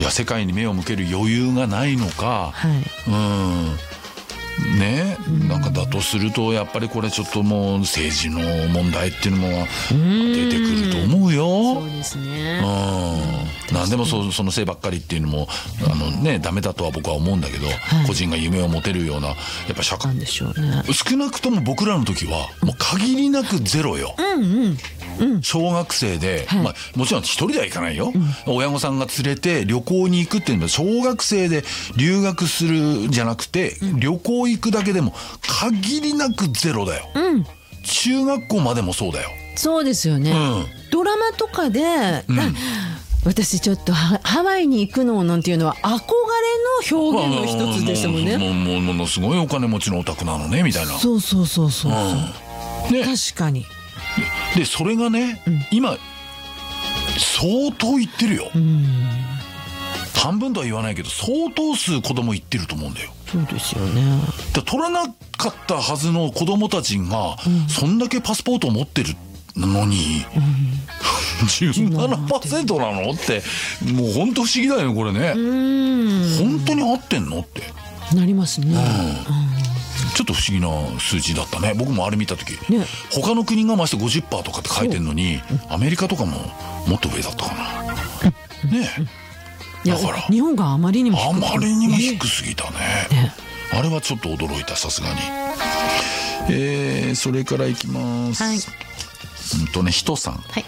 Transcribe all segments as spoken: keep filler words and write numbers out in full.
いや世界に目を向ける余裕がないのか、 はい、 うんね、なんかだとするとやっぱりこれちょっともう政治の問題っていうのも出てくると思うよ。 そうですね、 うん、何でも そ, そのせいばっかりっていうのもあの、ね、ダメだとは僕は思うんだけど、はい、個人が夢を持てるようなやっぱ社会、 でしょうね、 少なくとも僕らの時はもう限りなくゼロよ、 うんうんうん、 小学生で、 はい、 まあ、もちろん一人では行かないよ、うん、親御さんが連れて旅行に行くっていうのは小学生で留学するんじゃなくて、うん、旅行行くだけでも限りなくゼロだよ、うん、中学校までもそうだよ。 そうですよね、うん、ドラマとかで、うん、私ちょっとハワイに行くのなんていうのは憧れの表現の一つでしたもんね。 もうもうものすごいお金持ちのお宅なのねみたいな。 そうそうそうそう、うんね、確かに。 でそれがね、うん、今相当いってるよ、うん、半分とは言わないけど相当数子供いってると思うんだよ。 そうですよね。 で取らなかったはずの子供たちが、うん、そんだけパスポートを持ってるのに、うん、じゅうななパーセント なのってもう本当不思議だよねこれね。うん本当に合ってんのってなりますね、うんうん、 ちょっと不思議な数字だったね。僕もあれ見た時、ね、他の国がまして ごじゅっパーセント とかって書いてるのにアメリカとかももっと上だったかな、ね、だから日本があまりにも低あまりにも低すぎた ね, ねあれはちょっと驚いたさすがに、えー、それからいきます、はい、うんとね人さん、はい、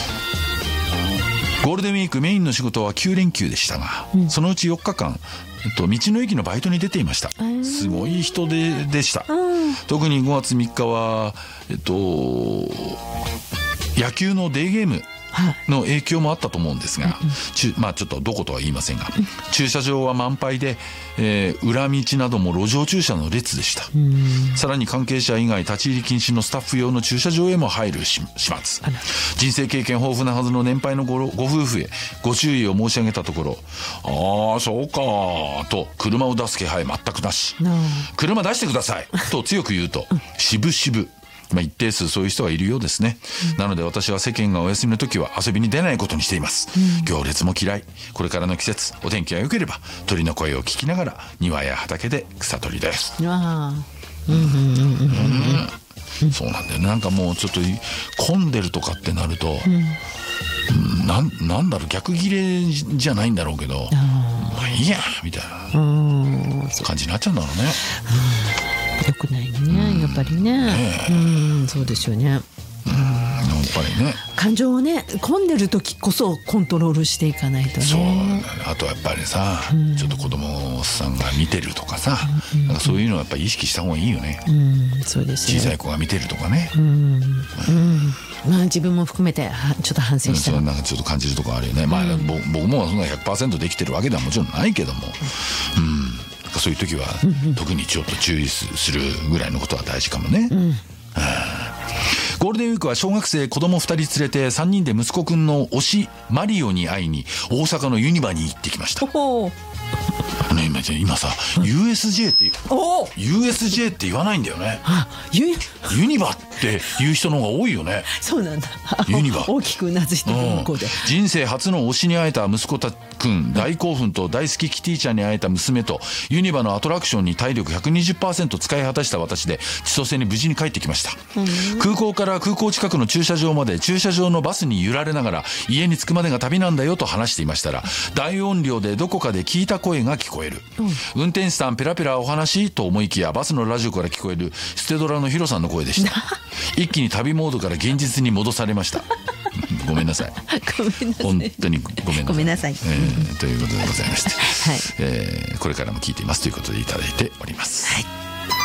ゴールデンウィークメインの仕事はきゅう連休でしたが、うん、そのうちよっかかん、えっと、道の駅のバイトに出ていました。すごい人ででした。特にごがつみっかは、えっと、野球のデーゲームの影響もあったと思うんですが、まあちょっとどことは言いませんが、駐車場は満杯で、えー、裏道なども路上駐車の列でした。さらに関係者以外立ち入り禁止のスタッフ用の駐車場へも入る始末。人生経験豊富なはずの年配の ご, ご夫婦へご注意を申し上げたところ、ああそうかと車を出す気配全くなし、車出してくださいと強く言うと渋々、まあ、一定数そういう人がいるようですね、うん、なので私は世間がお休みの時は遊びに出ないことにしています、うん、行列も嫌い。これからの季節お天気が良ければ鳥の声を聞きながら庭や畑で草取りです。あ、うんうんうんうんうん、そうなんだよね。なんかもうちょっと混んでるとかってなると、うん、な, なんだろう逆ギレじゃないんだろうけど、まあいいやみたいな感じになっちゃうんだろうね。 良くないね、うん、やっぱり ね, ねうんそうですよね、うん、やっぱりね感情をね混んでる時こそコントロールしていかないとね。 そうね。あとやっぱりさ、うん、ちょっと子供さんが見てるとかさ、うん、なんかそういうのはやっぱり意識した方がいいよね、うん、そうですね。小さい子が見てるとかね、うんうんうんまあ、自分も含めてちょっと反省した、 うん、なんかちょっと感じるところあるよね、うんまあ、僕もそんな ひゃくパーセント できてるわけではもちろんないけども、うん、うんそういう時は特にちょっと注意するぐらいのことは大事かもね、うん、ゴールデンウィークは小学生子供ふたり連れてさんにんで息子くんの推しマリオに会いに大阪のユニバに行ってきました。ね、今, 今さ ユーエスジェー って ユーエスジェー って言わないんだよね。ユ, ユニバって言う人の方が多いよね。 そうなんだ。 ユニバ大きくうなずいて向こうで、うん、 人生初の推しに会えた息子たくん大興奮と大好きキティちゃんに会えた娘とユニバのアトラクションに体力 ひゃくにじゅっパーセント 使い果たした私で千歳に無事に帰ってきました、うん、空港から空港近くの駐車場まで駐車場のバスに揺られながら家に着くまでが旅なんだよと話していましたら、大音量でどこかで聞いた声が聞こえる、うん、運転手さんペラペラお話と思いきやバスのラジオから聞こえるステドラのヒロさんの声でした一気に旅モードから現実に戻されましたごめんなさいごめんなさい本当にごめんなさい、 ごめんなさい、えー、ということでございまして、 はいえー、これからも聞いていますということでいただいております。 はい